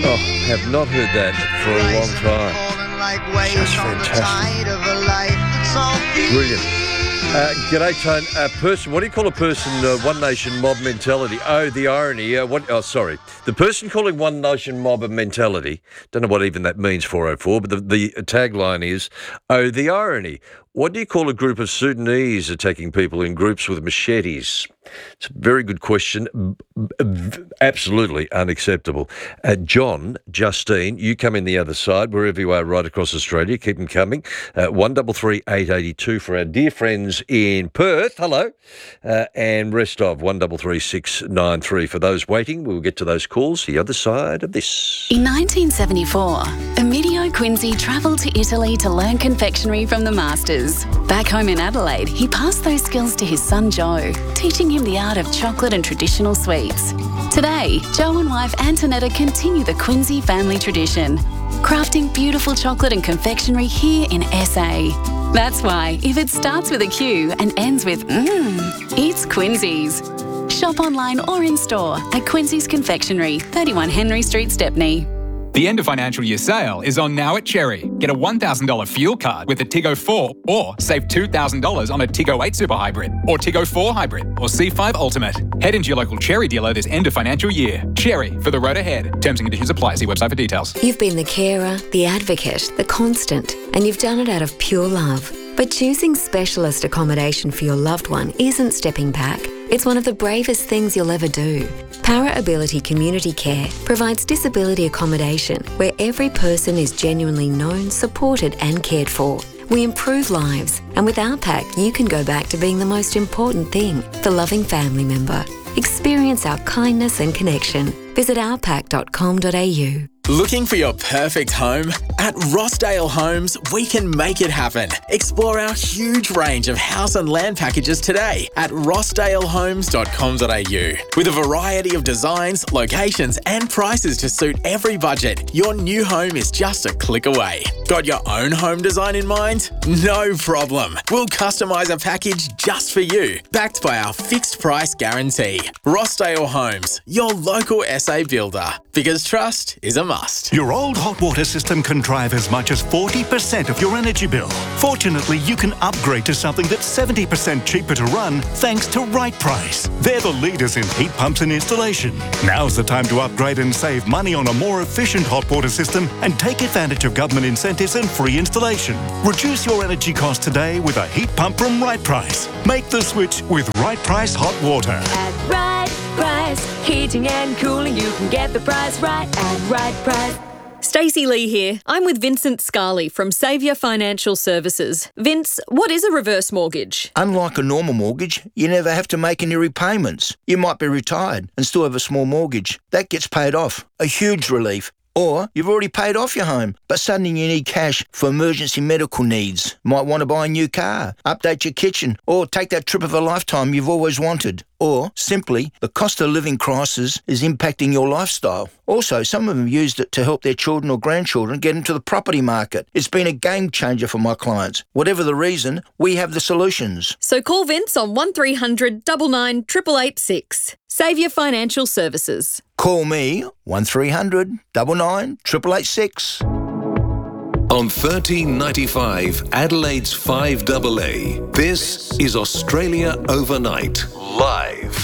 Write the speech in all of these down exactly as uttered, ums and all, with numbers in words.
Oh, have not heard that for a long time. Just fantastic. Brilliant. Uh, g'day, Tone. A person, what do you call a person, uh, One Nation mob mentality? Oh, the irony. Uh, what? Oh, sorry. The person calling One Nation mob a mentality, don't know what even that means, four oh four, but the, the tagline is, oh, the irony. What do you call a group of Sudanese attacking people in groups with machetes? It's a very good question. Absolutely unacceptable. Uh, John, Justine, you come in the other side, wherever you are right across Australia. Keep them coming. Uh, one three three, eight eight two for our dear friends in Perth. Hello. Uh, and rest of one three three, six nine three. For those waiting, we'll get to those calls the other side of this. In nineteen seventy-four, Emilio Quincy travelled to Italy to learn confectionery from the masters. Back home in Adelaide, he passed those skills to his son Joe, teaching him the art of chocolate and traditional sweets. Today, Joe and wife Antonetta continue the Quincy family tradition, crafting beautiful chocolate and confectionery here in S A. That's why, if it starts with a Q and ends with mmm, it's Quincy's. Shop online or in store at Quincy's Confectionery, thirty-one Henry Street, Stepney. The end of financial year sale is on now at Cherry. Get a one thousand dollars fuel card with a Tiggo four or save two thousand dollars on a Tiggo eight Super Hybrid or Tiggo four Hybrid or C five Ultimate. Head into your local Cherry dealer this end of financial year. Cherry, for the road ahead. Terms and conditions apply. See website for details. You've been the carer, the advocate, the constant, and you've done it out of pure love. But choosing specialist accommodation for your loved one isn't stepping back. It's one of the bravest things you'll ever do. Para Ability Community Care provides disability accommodation where every person is genuinely known, supported and cared for. We improve lives, and with our pack, you can go back to being the most important thing, the loving family member. Experience our kindness and connection. Visit our pack dot com dot a u. Looking for your perfect home? At Rossdale Homes, we can make it happen. Explore our huge range of house and land packages today at rossdale homes dot com dot a u. With a variety of designs, locations and prices to suit every budget, your new home is just a click away. Got your own home design in mind? No problem. We'll customise a package just for you, backed by our fixed price guarantee. Rossdale Homes, your local S A builder. Because trust is a must. Your old hot water system can drive as much as forty percent of your energy bill. Fortunately, you can upgrade to something that's seventy percent cheaper to run thanks to Right Price. They're the leaders in heat pumps and installation. Now's the time to upgrade and save money on a more efficient hot water system and take advantage of government incentives and free installation. Reduce your energy costs today with a heat pump from Right Price. Make the switch with Right Price Hot Water. At Right Price, heating and cooling, you can get the price right at Right Price. Stacey Lee here. I'm with Vincent Scarley from Saviour Financial Services. Vince, what is a reverse mortgage? Unlike a normal mortgage, you never have to make any repayments. You might be retired and still have a small mortgage. That gets paid off. A huge relief. Or you've already paid off your home, but suddenly you need cash for emergency medical needs. Might want to buy a new car, update your kitchen, or take that trip of a lifetime you've always wanted. Or, simply, the cost of living crisis is impacting your lifestyle. Also, some of them used it to help their children or grandchildren get into the property market. It's been a game changer for my clients. Whatever the reason, we have the solutions. So call Vince on one three hundred, nine nine, eight eight eight six. Saviour Financial Services. Call me, one three hundred, nine nine, eight eight eight six. On thirteen ninety-five, Adelaide's five A A, this is Australia Overnight, live.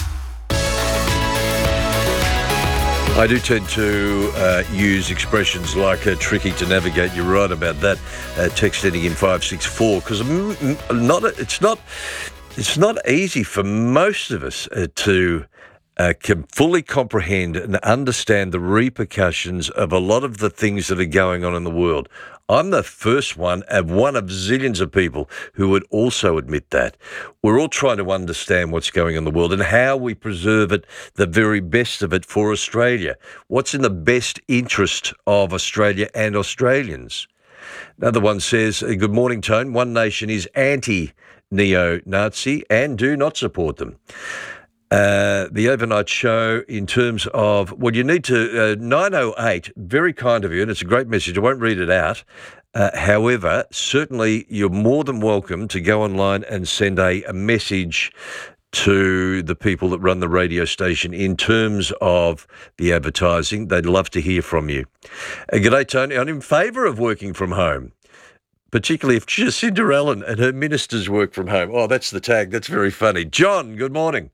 I do tend to uh, use expressions like uh, tricky to navigate. You're right about that. Uh, text ending in five six four, because not it's not it's not easy for most of us uh, to Uh, can fully comprehend and understand the repercussions of a lot of the things that are going on in the world. I'm the first one of one of zillions of people who would also admit that. We're all trying to understand what's going on in the world and how we preserve it, the very best of it for Australia. What's in the best interest of Australia and Australians? Another one says, good morning, Tone. One Nation is anti-neo-Nazi and do not support them. Uh, the overnight show in terms of, well, you need to, uh, nine oh eight, very kind of you, and it's a great message. I won't read it out. Uh, however, certainly you're more than welcome to go online and send a, a message to the people that run the radio station in terms of the advertising. They'd love to hear from you. Uh, g'day, Tony. I'm in favour of working from home, particularly if Jacinda Allen and her ministers work from home. Oh, that's the tag. That's very funny. John, good morning.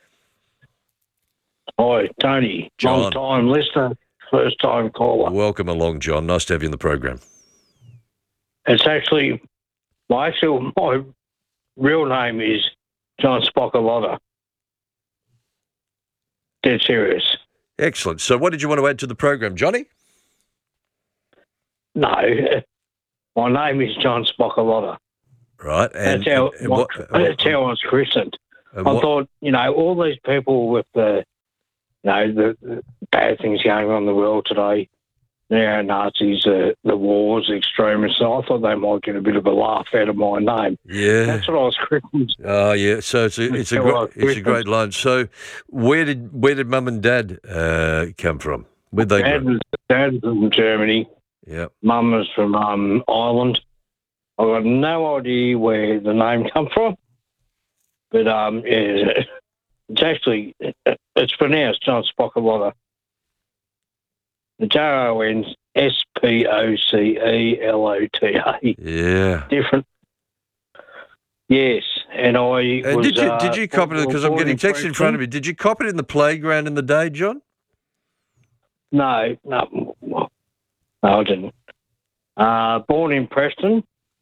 Hi, Tony. John. Long time listener, first time caller. Welcome along, John. Nice to have you in the program. It's actually, my actual, my real name is John Spockalotta. Dead serious. Excellent. So what did you want to add to the program, Johnny? No, my name is John Spockalotta. Right. And, that's how, and, and my, what, that's how I was christened. I what, thought, you know, all these people with the, you know, the, the bad things going on in the world today, neo-Nazis, uh, the wars, the extremists, so I thought they might get a bit of a laugh out of my name. Yeah. That's what I was christened. Oh, yeah. So it's a, it's a, great, it's a great line. So where did where did Mum and Dad uh, come from? Where'd they Dad go? was, Dad was from Germany. Yeah. Mum was from um, Ireland. I've got no idea where the name come from, but um, yeah, it's actually, it's pronounced John Spockalotta. J O N S P O C E L O T A. Yeah. Different. Yes, and I Uh, was... did you uh, did you cop it, because I'm getting text in front of me, did you cop it in the playground in the day, John? No, no, no, I didn't. Uh, born in Preston,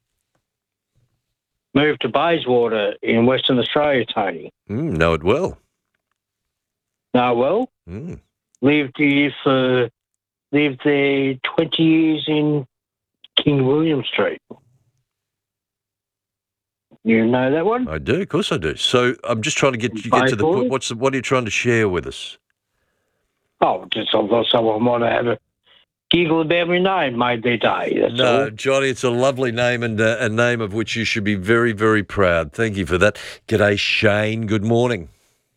moved to Bayswater in Western Australia, Tony. Mm, know it well. Know well. Mm. Lived here for... Lived there twenty years in King William Street. You know that one? I do, of course I do. So I'm just trying to get you get to the point. What's the, what are you trying to share with us? Oh, just I thought someone might have a giggle about my name, made their day. That's no, all. Johnny, it's a lovely name and uh, a name of which you should be very, very proud. Thank you for that. G'day, Shane. Good morning.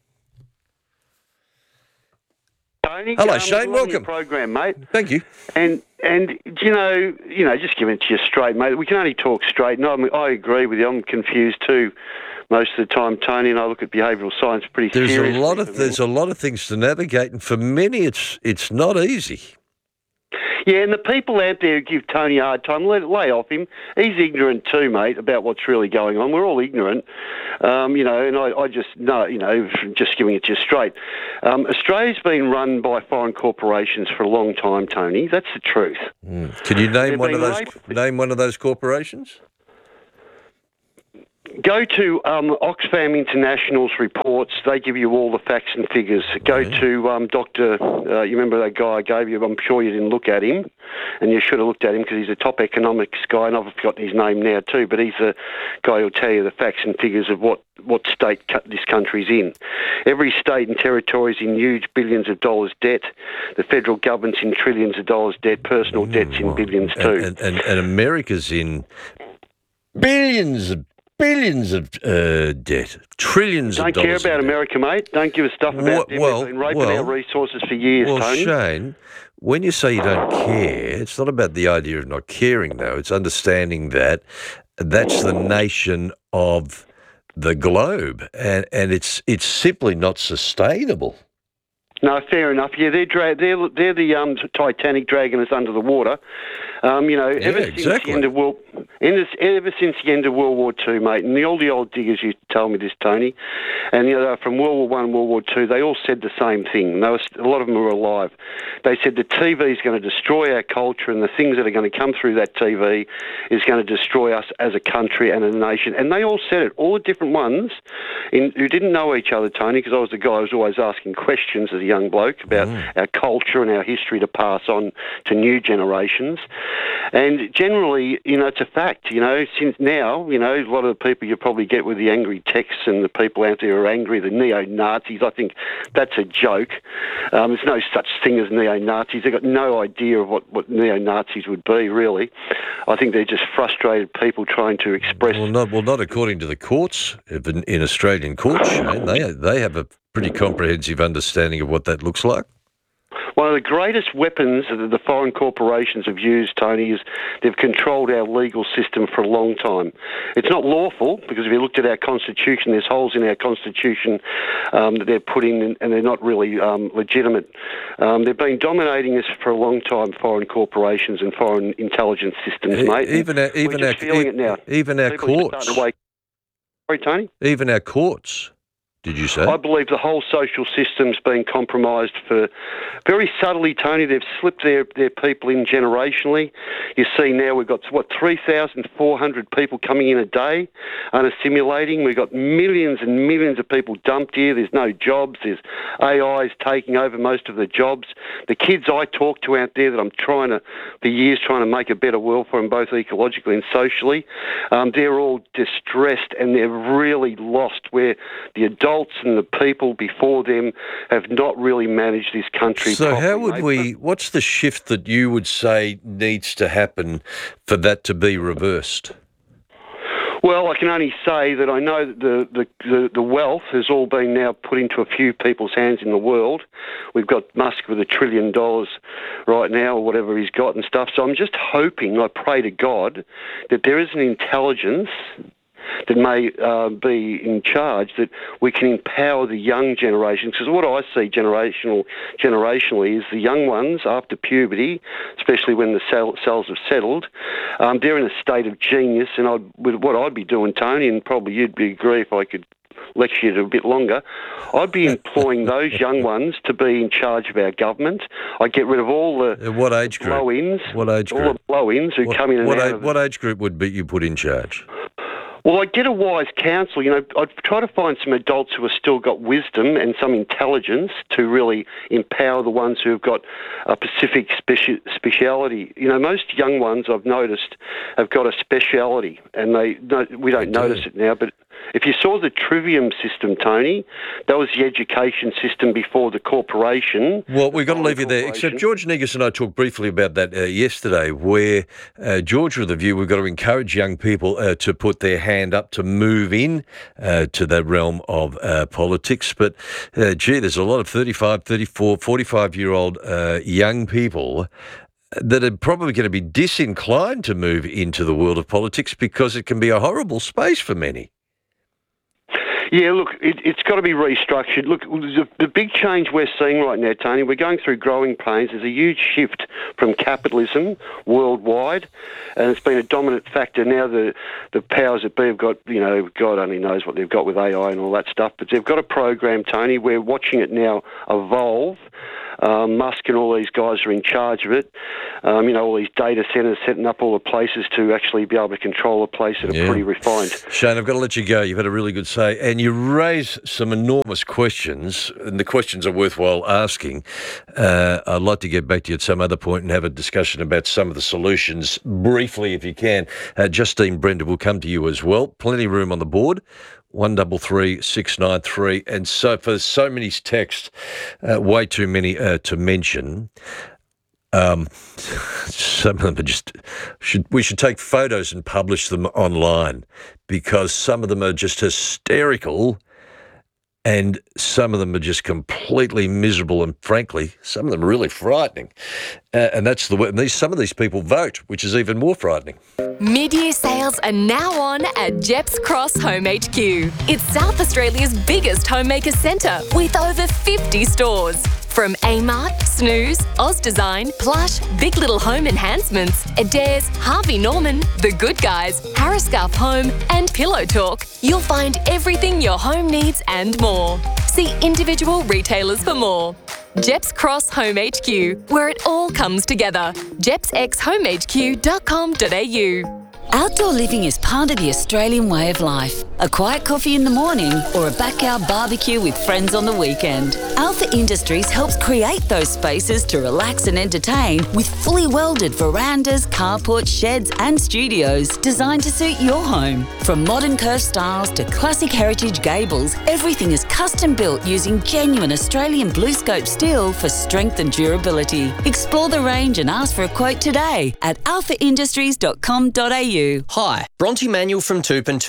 Tony, hello, um, Shane. Welcome. Program, mate. Thank you. And and you know, you know, just giving it to you straight, mate. We can only talk straight. And I, I agree with you. I'm confused too, most of the time, Tony. And I look at behavioural science pretty There's seriously. a lot of there's a lot of things to navigate, and for many, it's it's not easy. Yeah, and the people out there who give Tony a hard time, let lay off him. He's ignorant too, mate, about what's really going on. We're all ignorant, um, you know, and I, I just, no, you know, just giving it to you straight. Um, Australia's been run by foreign corporations for a long time, Tony. That's the truth. Mm. Can you name They've one of been those? raped. Name one of those corporations. Go to um, Oxfam International's reports. They give you all the facts and figures. Go Yeah. to um, Doctor Uh, you remember that guy I gave you? I'm sure you didn't look at him, and you should have looked at him because he's a top economics guy, and I've forgotten his name now too, but he's the guy who'll tell you the facts and figures of what, what state cu- this country's in. Every state and territory is in huge billions of dollars debt. The federal government's in trillions of dollars debt. Personal Mm, debt's in well, billions and, too. And, and, and America's in billions of billions of uh, debt, trillions Don't of dollars. care about in debt. America, mate. Don't give a stuff about Well- them. well, They've been raping well- our resources for years, Well, Tony. Shane, when you say you don't care, it's not about the idea of not caring, though. It's understanding that that's the nation of the globe, and, and it's it's simply not sustainable. No, fair enough. Yeah, they're dra- they're they're the um, Titanic dragging us under the water. Um, you know, Yeah, ever since exactly. the end of World, ever since the end of World War Two, mate, and the, all the old diggers used to tell me this, Tony, and you know, from World War One, World War Two, they all said the same thing. They was, a lot of them were alive. They said the T V is going to destroy our culture, and the things that are going to come through that T V is going to destroy us as a country and a nation. And they all said it, all the different ones, in, who didn't know each other, Tony, because I was the guy who was always asking questions as a young bloke about Mm. our culture and our history to pass on to new generations. And generally, you know, it's a fact, you know, since now, you know, a lot of the people you probably get with the angry texts and the people out there who are angry, the neo-Nazis, I think that's a joke. Um, there's no such thing as neo-Nazis. They've got no idea of what, what neo-Nazis would be, really. I think they're just frustrated people trying to express... Well, not well, not according to the courts in, in Australian courts, Shane. They they have a pretty comprehensive understanding of what that looks like. One of the greatest weapons that the foreign corporations have used, Tony, is they've controlled our legal system for a long time. It's not lawful, because if you looked at our constitution, there's holes in our constitution um, that they're put in, and they're not really um, legitimate. Um, they've been dominating us for a long time, foreign corporations and foreign intelligence systems, E- mate. even our, We're even just our, feeling e- it now. even our People are courts. starting to wake- Sorry, Tony? Even our courts. Did you say? I believe the whole social system's been compromised for very subtly, Tony. They've slipped their, their people in generationally. You see now we've got, what, three thousand four hundred people coming in a day unassimilating. We've got millions and millions of people dumped here. There's no jobs. There's A Is taking over most of the jobs. The kids I talk to out there that I'm trying to, for years, trying to make a better world for them, both ecologically and socially, um, they're all distressed and they're really lost, where the adults and the people before them have not really managed this country So properly. how would mate. we, what's the shift that you would say needs to happen for that to be reversed? Well, I can only say that I know that the, the, the, the wealth has all been now put into a few people's hands in the world. We've got Musk with a trillion dollars right now, or whatever he's got and stuff. So I'm just hoping, I pray to God, that there is an intelligence that may uh, be in charge, that we can empower the young generations. Because what I see generational, generationally is the young ones after puberty, especially when the cell, cells have settled, um, they're in a state of genius. And I'd, with what I'd be doing, Tony, and probably you'd be agree if I could lecture you a bit longer, I'd be employing those young ones to be in charge of our government. I'd get rid of all the Uh, What age group? blow-ins, What age all group? the blow-ins who What, come in and what, out a- of what age group would be you put in charge? Well, I'd get a wise counsel. You know, I'd try to find some adults who have still got wisdom and some intelligence to really empower the ones who have got a specific speci- speciality. You know, most young ones I've noticed have got a speciality, and they no, we don't They do. notice it now. But if you saw the trivium system, Tony, that was the education system before the corporation. Well, we've got to leave you there. Corporation. Except George Negus and I talked briefly about that uh, yesterday, where uh, George with the view we've got to encourage young people uh, to put their hand up to move in uh, to that realm of uh, politics. But, uh, gee, there's a lot of thirty-five, thirty-four, forty-five-year-old uh, young people that are probably going to be disinclined to move into the world of politics because it can be a horrible space for many. Yeah, look, it, it's got to be restructured. Look, the, the big change we're seeing right now, Tony, we're going through growing pains. There's a huge shift from capitalism worldwide, and it's been a dominant factor. Now the, the powers that be have got, you know, God only knows what they've got with A I and all that stuff, but they've got a program, Tony. We're watching it now evolve. Um, Musk and all these guys are in charge of it. Um, you know, all these data centres setting up all the places to actually be able to control a place that are Yeah. pretty refined. Shane, I've got to let you go. You've had a really good say. And you raise some enormous questions, and the questions are worthwhile asking. Uh, I'd like to get back to you at some other point and have a discussion about some of the solutions briefly, if you can. Uh, Justine Brenda will come to you as well. Plenty of room on the board. One double three six nine three, and so for so many texts, uh, way too many uh, to mention. Um, some of them are just should we should take photos and publish them online, because some of them are just hysterical, and some of them are just completely miserable, and frankly, some of them are really frightening. Uh, and that's the way. And these some of these people vote, which is even more frightening. Mid-year sales are now on at Jeps Cross Home H Q. It's South Australia's biggest homemaker centre with over fifty stores. From Amart, Snooze, Oz Design, Plush, Big Little Home Enhancements, Adairs, Harvey Norman, The Good Guys, Harriscarf Home and Pillow Talk, you'll find everything your home needs and more. See individual retailers for more. Jeps Cross Home H Q, where it all comes together. jeps x home h q dot com dot a u. Outdoor living is part of the Australian way of life. A quiet coffee in the morning or a backyard barbecue with friends on the weekend. Alpha Industries helps create those spaces to relax and entertain with fully welded verandas, carports, sheds and studios designed to suit your home. From modern curved styles to classic heritage gables, everything is custom built using genuine Australian BlueScope steel for strength and durability. Explore the range and ask for a quote today at alpha industries dot com dot a u. Hi, Bronte Manuel from Toop and Toop.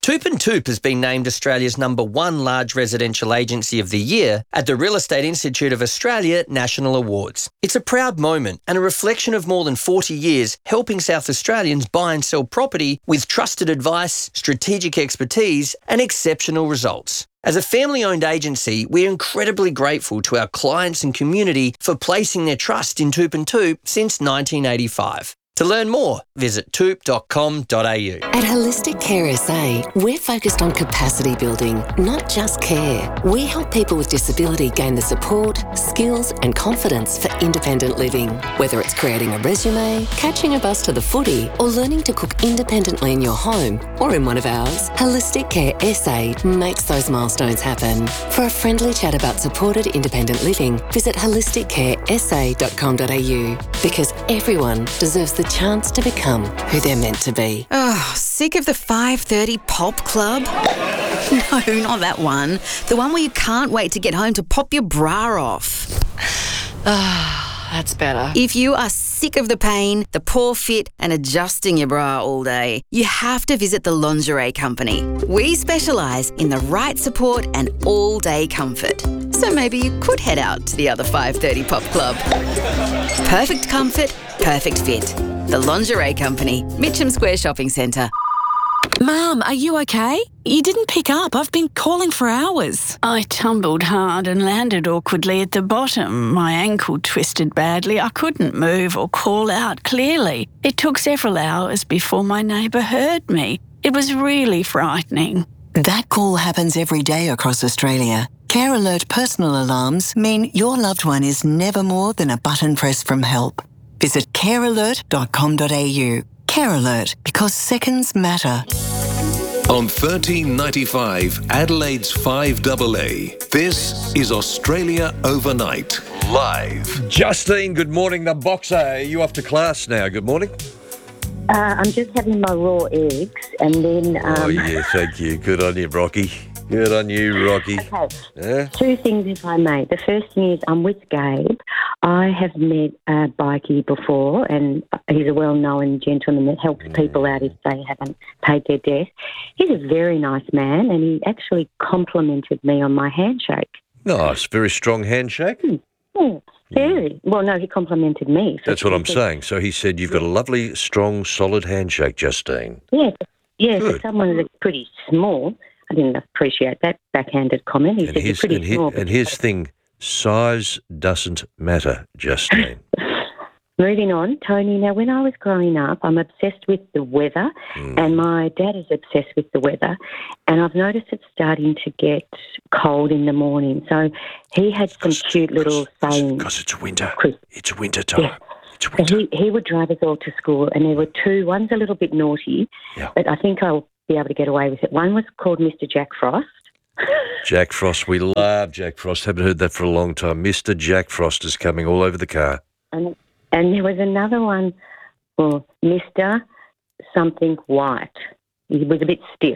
Toop and Toop has been named Australia's number one large residential agency of the year at the Real Estate Institute of Australia National Awards. It's a proud moment and a reflection of more than forty years helping South Australians buy and sell property with trusted advice, strategic expertise and exceptional results. As a family-owned agency, we're incredibly grateful to our clients and community for placing their trust in Toop and Toop since nineteen eighty-five. To learn more, visit toop dot com dot a u. At Holistic Care S A, we're focused on capacity building, not just care. We help people with disability gain the support, skills and confidence for independent living. Whether it's creating a resume, catching a bus to the footy, or learning to cook independently in your home or in one of ours, Holistic Care S A makes those milestones happen. For a friendly chat about supported independent living, visit holistic care s a dot com dot a u, because everyone deserves the chance to become who they're meant to be. Oh, sick of the five thirty pop club? No, not that one. The one where you can't wait to get home to pop your bra off. Ah, that's better. If you are sick of the pain, the poor fit and adjusting your bra all day, you have to visit the Lingerie Company. We specialise in the right support and all-day comfort. So maybe you could head out to the other five thirty pop club. Perfect comfort, perfect fit. The Lingerie Company, Mitcham Square Shopping Centre. Mum, are you okay? You didn't pick up. I've been calling for hours. I tumbled hard and landed awkwardly at the bottom. My ankle twisted badly. I couldn't move or call out clearly. It took several hours before my neighbour heard me. It was really frightening. That call happens every day across Australia. Care Alert personal alarms mean your loved one is never more than a button press from help. Visit care alert dot com dot a u. Care Alert, because seconds matter. On thirteen ninety-five, Adelaide's five A A, this is Australia Overnight, live. Justine, good morning. The boxer, are you off to class now? Good morning. Uh, I'm just having my raw eggs and then... Um... Oh, yeah, thank you. Good on you, Rocky. Good on you, Rocky. Okay. Yeah? Two things, if I may. The first thing is I'm with Gabe. I have met a bikie before, and he's a well-known gentleman that helps mm. people out if they haven't paid their debt. He's a very nice man, and he actually complimented me on my handshake. Nice. Very strong handshake. Mm. Yeah, very. Well, no, he complimented me. That's what I'm saying. So he said you've got a lovely, strong, solid handshake, Justine. Yeah, yeah. Good. For someone that's pretty small, I didn't appreciate that backhanded comment. He and said his, you're pretty and his, small. and his thing, size doesn't matter, Justine. Moving on, Tony, now when I was growing up, I'm obsessed with the weather, mm. and my dad is obsessed with the weather, and I've noticed it's starting to get cold in the morning. So he had some cute little sayings. Because it's winter. Chris. It's winter time. Yeah. It's winter. So he, he would drive us all to school, and there were two. One's a little bit naughty, yeah. but I think I'll be able to get away with it. One was called Mister Jack Frost. Jack Frost. We love Jack Frost. Haven't heard that for a long time. Mister Jack Frost is coming all over the car. And and there was another one, well, Mister something white. He was a bit stiff.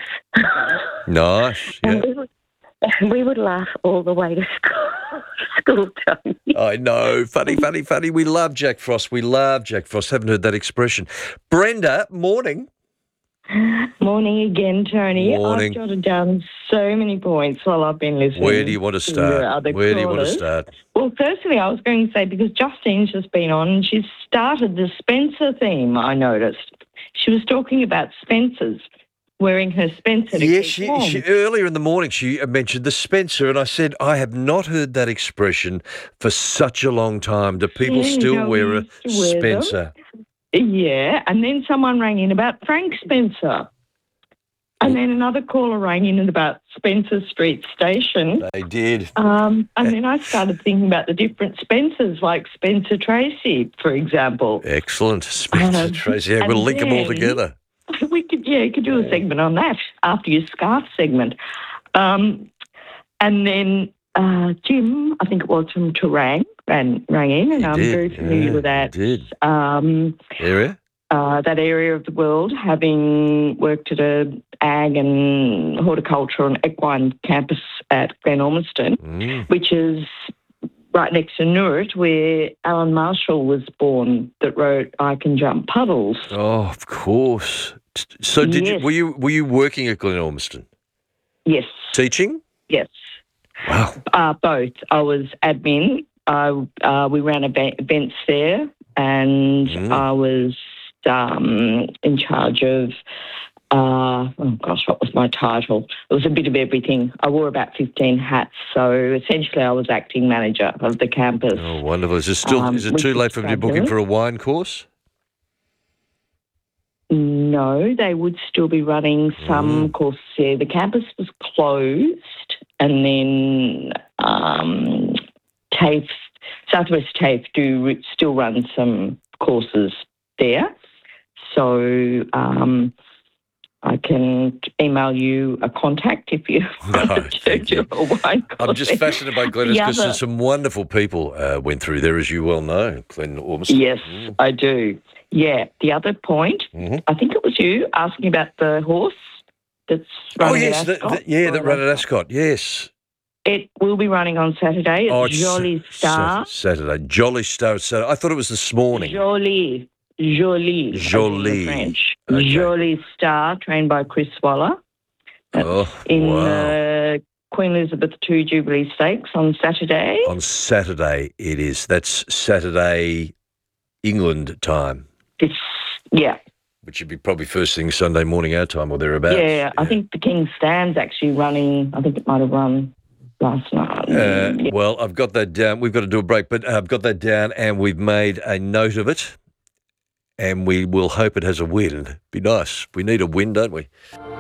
Nice. Yeah. And we would, we would laugh all the way to school, school Tony. I know. Funny, funny, funny. We love Jack Frost. We love Jack Frost. Haven't heard that expression. Brenda, morning. Morning again, Tony. Morning. I've jotted down so many points while I've been listening. Where do you want to start? To Where do you want to callers. start? Well, firstly, I was going to say, because Justine's just been on and she's started the Spencer theme, I noticed. She was talking about Spencer's, wearing her Spencer to Yeah, keep she, warm. she earlier in the morning she mentioned the Spencer, and I said I have not heard that expression for such a long time. Do people Yeah, still no, wear we a used to wear them. Spencer? Yeah, and then someone rang in about Frank Spencer. And then another caller rang in about Spencer Street Station. They did. Um, and then I started thinking about the different Spencers, like Spencer Tracy, for example. Excellent. Spencer Um, Tracy. Yeah, and we'll link them all then- together. We could, yeah, you could do a segment on that after your scarf segment. Um, and then uh, Jim, I think it was from Terang, ran, rang in, and He I'm did, very familiar yeah, with that. he did. Um, Area? uh, that area of the world, having worked at a ag and horticulture and equine campus at Glen Ormiston, Mm. which is right next to Noorit, where Alan Marshall was born, that wrote I Can Jump Puddles. Oh, of course. So did you Yes. were you were you working at Glen Ormiston? Yes. Teaching? Yes. Wow. Uh, both. I was admin. I, uh, we ran eva- events there, and Mm. I was um, in charge of, uh, oh gosh, what was my title? It was a bit of everything. I wore about fifteen hats, so essentially I was acting manager of the campus. Oh, wonderful. Is it still Um, is it which too is late for them to book in fabulous. for a wine course? No, they would still be running some courses there. The campus was closed, and then um, TAFE, Southwest TAFE do re- still run some courses there. So um, I can email you a contact if you No, want to do a wine course. I'm just fascinated by Glen The because other- some wonderful people uh, went through there, as you well know, Glen Ormiston. Yes, I do. Yeah. The other point, Mm-hmm. I think it was you asking about the horse that's Oh, running yes. at The, Ascot. the, yeah, that ran at Ascot. Yes. It will be running on Saturday. It's Oh, it's Jolie Star. Sa- Saturday. Jolly Star. Saturday. I thought it was this morning. Jolie. Jolie. as in the Jolie. French. Okay. Jolie Star, trained by Chris Waller. Oh, in wow. uh, Queen Elizabeth the Second Jubilee Stakes on Saturday. On Saturday it is. That's Saturday England time, It's, yeah. which would be probably first thing Sunday morning our time or thereabouts. Yeah, I think the King's Stand's actually running. I think it might have run last night. Uh, Yeah. Well, I've got that down. We've got to do a break, but uh, I've got that down and we've made a note of it. And we will hope it has a win. Be nice. We need a win, don't we?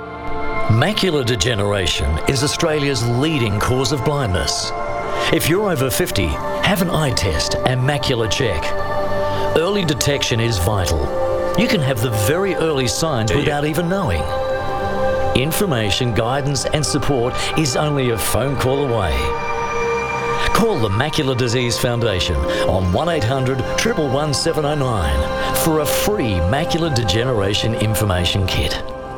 Macular degeneration is Australia's leading cause of blindness. If you're over fifty, have an eye test and macular check. Early detection is vital. You can have the very early signs without even knowing. Information, guidance and support is only a phone call away. Call the Macular Disease Foundation on one eight hundred, one one one, seven oh nine for a free macular degeneration information kit.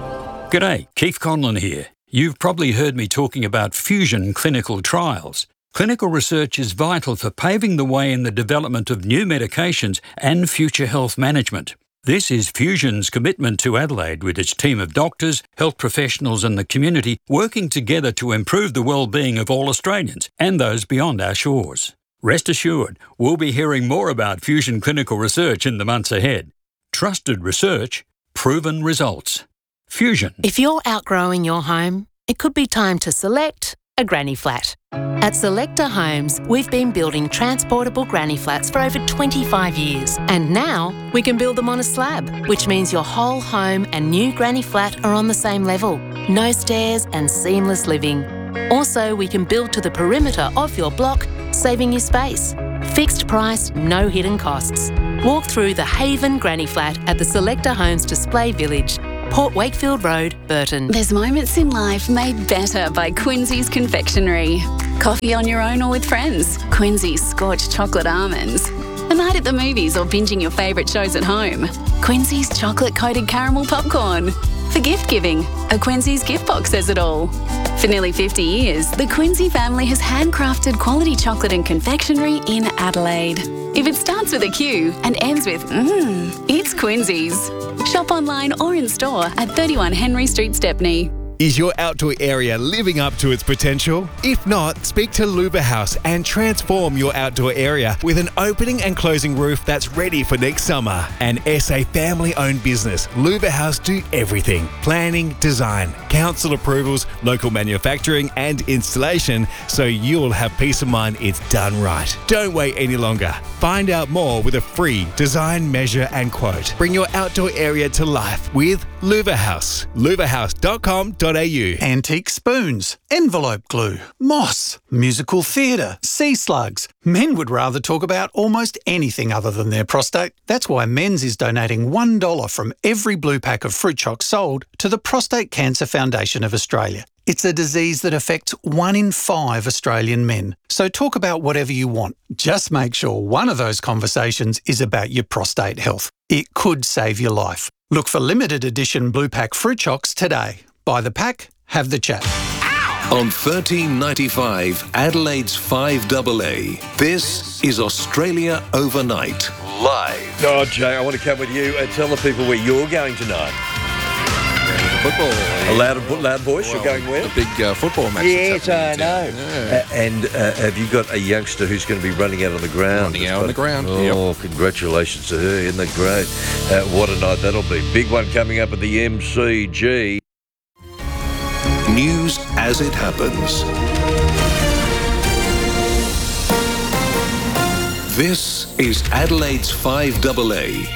G'day, Keith Conlon here. You've probably heard me talking about fusion clinical trials. Clinical research is vital for paving the way in the development of new medications and future health management. This is Fusion's commitment to Adelaide with its team of doctors, health professionals and the community working together to improve the well-being of all Australians and those beyond our shores. Rest assured, we'll be hearing more about Fusion clinical research in the months ahead. Trusted research, proven results. Fusion. If you're outgrowing your home, it could be time to select a granny flat. At Selector Homes, we've been building transportable granny flats for over twenty-five years. And now we can build them on a slab, which means your whole home and new granny flat are on the same level. No stairs and seamless living. Also, we can build to the perimeter of your block, saving you space. Fixed price, no hidden costs. Walk through the Haven Granny Flat at the Selector Homes Display Village, Port Wakefield Road, Burton. There's moments in life made better by Quincy's Confectionery. Coffee on your own or with friends. Quincy's Scorched Chocolate Almonds. A night at the movies or binging your favourite shows at home. Quincy's Chocolate-Coated Caramel Popcorn. For gift giving, a Quincy's gift box says it all. For nearly fifty years, the Quincy family has handcrafted quality chocolate and confectionery in Adelaide. If it starts with a Q and ends with mmm, it's Quincy's. Shop online or in store at thirty-one Henry Street, Stepney. Is your outdoor area living up to its potential? If not, speak to Luba House and transform your outdoor area with an opening and closing roof that's ready for next summer. An S A family-owned business, Luba House do everything: planning, design, council approvals, local manufacturing and installation, so you'll have peace of mind it's done right. Don't wait any longer. Find out more with a free design, measure and quote. Bring your outdoor area to life with Luba House. luva house dot com dot a u. Antique spoons, envelope glue, moss, musical theatre, sea slugs. Men would rather talk about almost anything other than their prostate. That's why Men's is donating one dollar from every blue pack of fruit chocs sold to the Prostate Cancer Foundation of Australia. It's a disease that affects one in five Australian men. So talk about whatever you want. Just make sure one of those conversations is about your prostate health. It could save your life. Look for limited edition blue pack fruit chocs today. Buy the pack, have the chat. On thirteen ninety-five, Adelaide's five A A, this is Australia Overnight, live. Oh, Jay, I want to come with you and tell the people where you're going tonight. football. A loud, loud voice. Well, You're going where? The big uh, football match. Yes, I that's know. happening in town. Uh, and uh, have you got a youngster who's going to be running out on the ground? Running out on the ground, Oh, yep. congratulations to her. Isn't that great? Uh, what a night that'll be. Big one coming up at the M C G. News as it happens. This is Adelaide's five double A.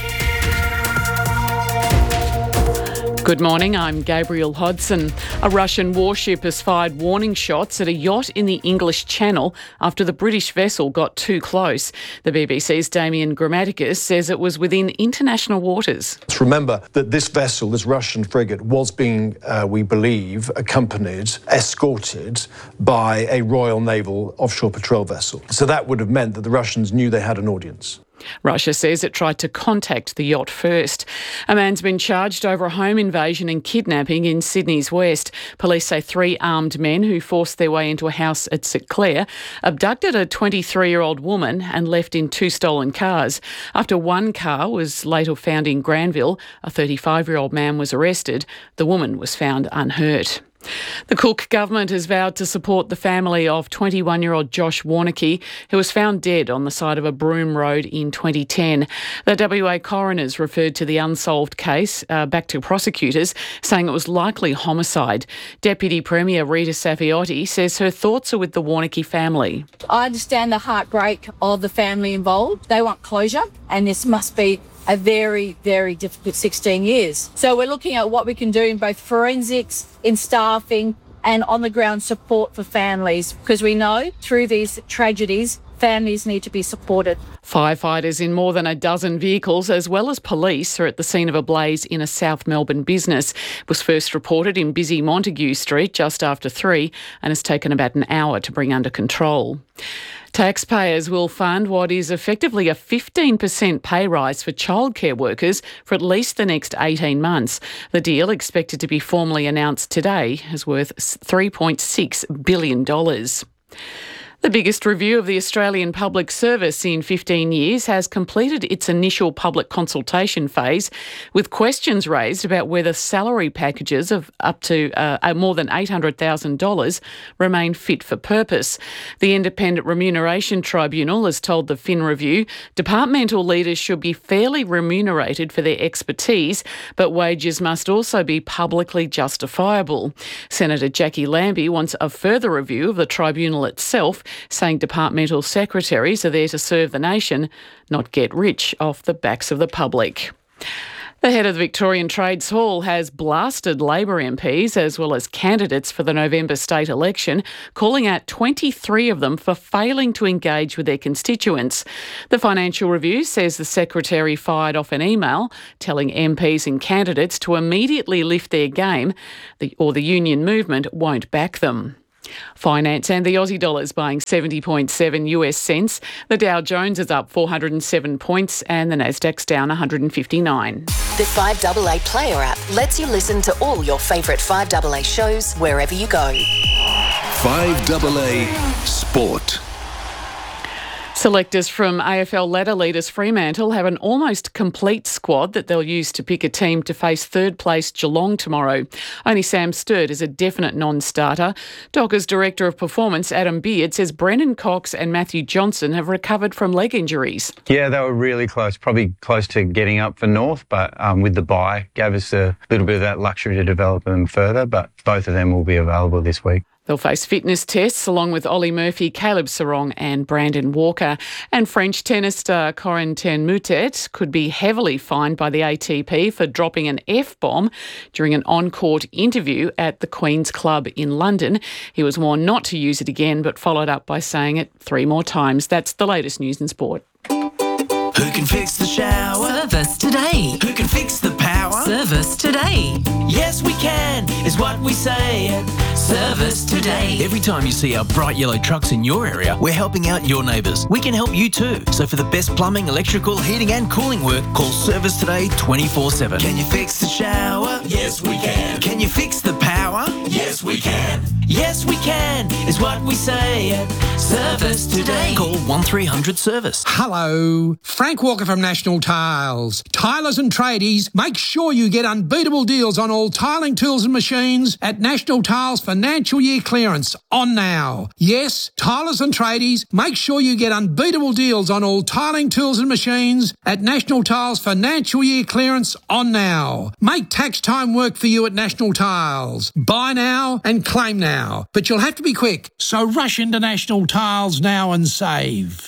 Good morning, I'm Gabrielle Hodson. A Russian warship has fired warning shots at a yacht in the English Channel after the British vessel got too close. The B B C's Damien Grammaticus says it was within international waters. Let's remember that this vessel, this Russian frigate, was being, uh, we believe, accompanied, escorted by a Royal Naval offshore patrol vessel. So that would have meant that the Russians knew they had an audience. Russia says it tried to contact the yacht first. A man's been charged over a home invasion and kidnapping in Sydney's west. Police say three armed men who forced their way into a house at St Clair abducted a twenty-three-year-old woman and left in two stolen cars. After one car was later found in Granville, a thirty-five-year-old man was arrested. The woman was found unhurt. The Cook government has vowed to support the family of twenty-one-year-old Josh Warneke, who was found dead on the side of a Broome Road in twenty ten. The W A coroners referred to the unsolved case uh, back to prosecutors, saying it was likely homicide. Deputy Premier Rita Safiotti says her thoughts are with the Warneke family. I understand the heartbreak of the family involved. They want closure, and this must be a very, very difficult sixteen years. So we're looking at what we can do in both forensics, in staffing, and on-the-ground support for families, because we know through these tragedies, families need to be supported. Firefighters in more than a dozen vehicles, as well as police, are at the scene of a blaze in a South Melbourne business. It was first reported in busy Montague Street just after three and has taken about an hour to bring under control. Taxpayers will fund what is effectively a fifteen percent pay rise for childcare workers for at least the next eighteen months. The deal, expected to be formally announced today, is worth three point six billion dollars. The biggest review of the Australian Public Service in fifteen years has completed its initial public consultation phase, with questions raised about whether salary packages of up to uh, more than eight hundred thousand dollars remain fit for purpose. The Independent Remuneration Tribunal has told the Fin Review departmental leaders should be fairly remunerated for their expertise, but wages must also be publicly justifiable. Senator Jackie Lambie wants a further review of the tribunal itself, saying departmental secretaries are there to serve the nation, not get rich off the backs of the public. The head of the Victorian Trades Hall has blasted Labor M Ps as well as candidates for the November state election, calling out twenty-three of them for failing to engage with their constituents. The Financial Review says the secretary fired off an email telling M Ps and candidates to immediately lift their game, or the union movement won't back them. Finance and the Aussie dollar is buying seventy point seven US cents. The Dow Jones is up four hundred seven points and the Nasdaq's down one hundred fifty-nine. The five double A Player app lets you listen to all your favourite five double A shows wherever you go. five double A Sport. Selectors from A F L ladder leaders Fremantle have an almost complete squad that they'll use to pick a team to face third place Geelong tomorrow. Only Sam Sturt is a definite non-starter. Dockers Director of Performance Adam Beard says Brennan Cox and Matthew Johnson have recovered from leg injuries. Yeah, they were really close, probably close to getting up for North, but um, with the bye, gave us a little bit of that luxury to develop them further, but both of them will be available this week. They'll face fitness tests along with Ollie Murphy, Caleb Sarong and Brandon Walker. And French tennis star Corentin Moutet could be heavily fined by the A T P for dropping an F-bomb during an on-court interview at the Queen's Club in London. He was warned not to use it again, but followed up by saying it three more times. That's the latest news and sport. Who can fix the shower? Service today. Who can fix the power? Service today. Yes, we can, is what we say. Service today. Every time you see our bright yellow trucks in your area, we're helping out your neighbours. We can help you too. So for the best plumbing, electrical, heating and cooling work, call Service Today twenty-four seven. Can you fix the shower? Yes, we can. Can you fix the power? Yes, we can. Yes, we can is what we say at Service Today. Call one three hundred service. Hello, Frank Walker from National Tiles. Tilers and tradies, make sure you get unbeatable deals on all tiling tools and machines at National Tiles financial year clearance on now. Yes, tilers and tradies, make sure you get unbeatable deals on all tiling tools and machines at National Tiles financial year clearance on now. Make tax time work for you at National Tiles. Buy now and claim now, but you'll have to be quick, so rush into National Tiles now and save.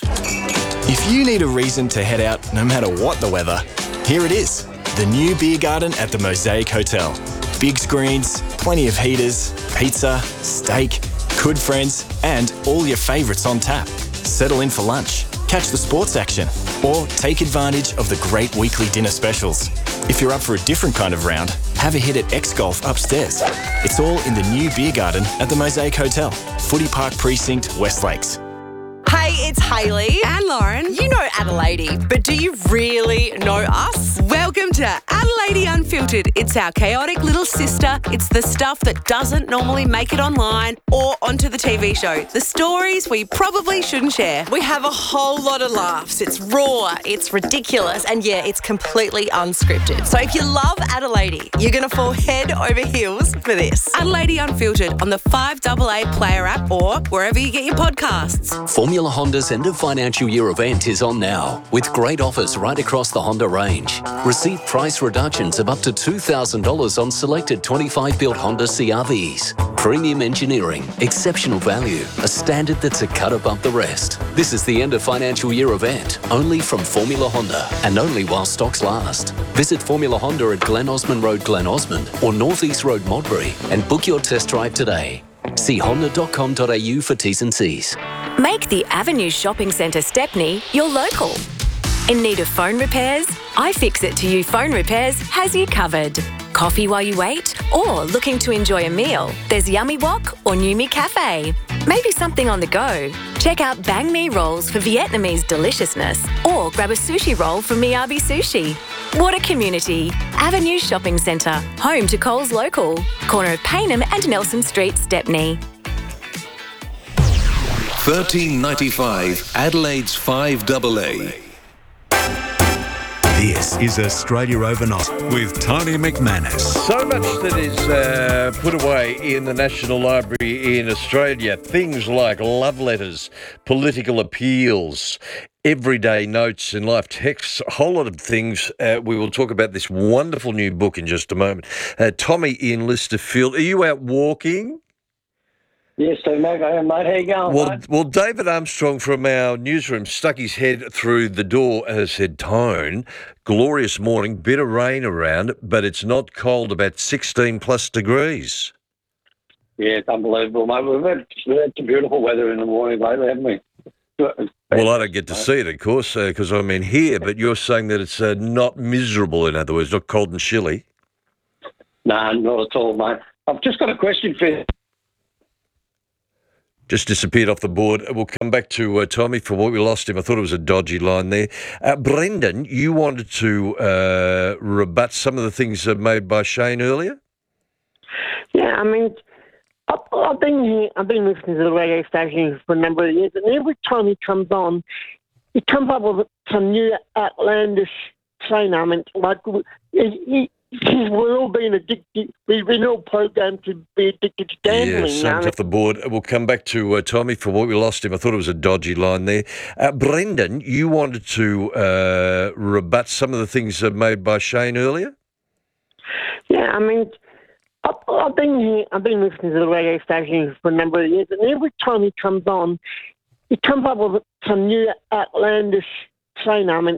If you need a reason to head out no matter what the weather, here it is, the new beer garden at the Mosaic Hotel. Big screens, plenty of heaters, pizza, steak, good friends, and all your favourites on tap. Settle in for lunch, catch the sports action, or take advantage of the great weekly dinner specials. If you're up for a different kind of round, have a hit at X-Golf upstairs. It's all in the new beer garden at the Mosaic Hotel, Footy Park Precinct, West Lakes. Hey, it's Hayley and Lauren. You know Adelaide, but do you really know us? Welcome to Adelaide Unfiltered. It's our chaotic little sister. It's the stuff that doesn't normally make it online or onto the T V show. The stories we probably shouldn't share. We have a whole lot of laughs. It's raw, it's ridiculous, and yeah, it's completely unscripted. So if you love Adelaide, you're going to fall head over heels for this. Adelaide Unfiltered on the five A A Player app or wherever you get your podcasts. Formula Honda's end of financial year event is on now, with great offers right across the Honda range. Receive price reductions of up to two thousand dollars on selected twenty-five built Honda C R Vs. Premium engineering, exceptional value, a standard that's a cut above the rest. This is the end of financial year event, only from Formula Honda, and only while stocks last. Visit Formula Honda at Glen Osmond Road, Glen Osmond, or North East Road, Modbury, and book your test drive today. See honda dot com dot a u for T's and C's. Make the Avenue Shopping Centre Stepney your local. In need of phone repairs? iFixit to You Phone Repairs has you covered. Coffee while you wait? Or looking to enjoy a meal? There's Yummy Wok or Numi Cafe. Maybe something on the go? Check out Bang Me Rolls for Vietnamese deliciousness, or grab a sushi roll from Miyabi Sushi. What a community. Avenue Shopping Centre, home to Coles Local, corner of Payneham and Nelson Street, Stepney. thirteen ninety-five Adelaide's five A A. This is Australia Overnight with Tony McManus. So much that is uh, put away in the National Library in Australia. Things like love letters, political appeals, everyday notes in life texts, a whole lot of things. Uh, we will talk about this wonderful new book in just a moment. Uh, Tommy in Listerfield, are you out walking? Yes, so mate, I am, mate. How you going, Well, mate? well, David Armstrong from our newsroom stuck his head through the door and said, Tone, glorious morning, bit of rain around, but it's not cold, about sixteen plus degrees. Yeah, it's unbelievable, mate. We've had, we've had some beautiful weather in the morning lately, haven't we? Well, I don't get to see it, of course, because uh, I'm in here, but you're saying that it's uh, not miserable, in other words, not cold and chilly. Nah, not at all, mate. I've just got a question for you. Just disappeared off the board. We'll come back to uh, Tommy for what we lost him. I thought it was a dodgy line there. Uh, Brendan, you wanted to uh, rebut some of the things uh, made by Shane earlier? Yeah, I mean, I've, I've been here, I've been listening to the radio station for a number of years, and every time he comes on, he comes up with some new outlandish saying. I mean, like, he, he we've all been addicted. We've been all programmed to be addicted to gambling. Yeah, something's off the board. We'll come back to uh, Tommy for what we lost him. I thought it was a dodgy line there. Uh, Brendan, you wanted to uh, rebut some of the things uh, made by Shane earlier? Yeah, I mean, I've, I've been here, I've been listening to the radio station for a number of years, and every time he comes on, he comes up with some new outlandish saying. I mean,